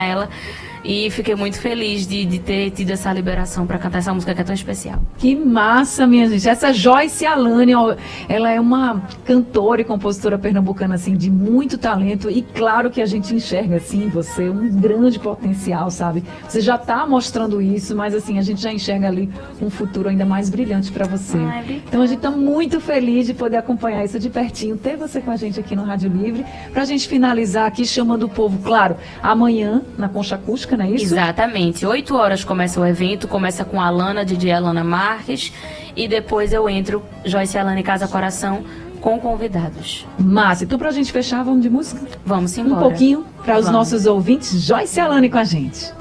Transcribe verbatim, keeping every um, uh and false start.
ela. E fiquei muito feliz de, de ter tido essa liberação para cantar essa música que é tão especial. Que massa, minha gente. Essa Joyce Alane, ó, ela é uma cantora e compositora pernambucana, assim, de muito talento. E claro que a gente enxerga, assim, você um grande potencial, sabe? Você já está mostrando isso, mas, assim, a gente já enxerga ali um futuro ainda mais brilhante para você. Ai, então, a gente está muito feliz de poder acompanhar isso de pertinho, ter você com a gente aqui no Rádio Livre, para a gente finalizar aqui chamando o povo, claro, amanhã, na Concha Acústica, não é isso? Exatamente. Oito horas começa o evento, começa com a Alana, D J Alana Marques, e depois eu entro, Joyce Alane Casa Coração, com convidados. Massa. Então, pra gente fechar, vamos de música? Vamos embora. Um pouquinho para os Vamos. nossos ouvintes. Joyce Alane com a gente.